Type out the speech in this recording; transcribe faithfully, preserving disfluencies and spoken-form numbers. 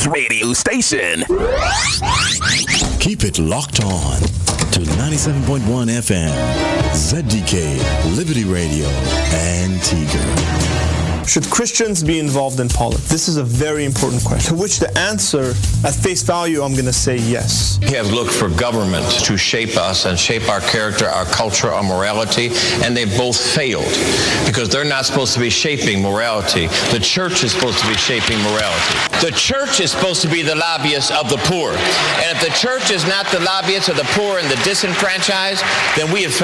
radio station. Keep it locked on to ninety-seven point one F M, Z D K, Liberty Radio, Antigua. Should Christians be involved in politics? This is a very important question, to which the answer, at face value, I'm going to say yes. We have looked for government to shape us and shape our character, our culture, our morality, and they've both failed because they're not supposed to be shaping morality. The church is supposed to be shaping morality. The church is supposed to be the lobbyist of the poor. And if the church is not the lobbyist of the poor and the disenfranchised, then we have failed.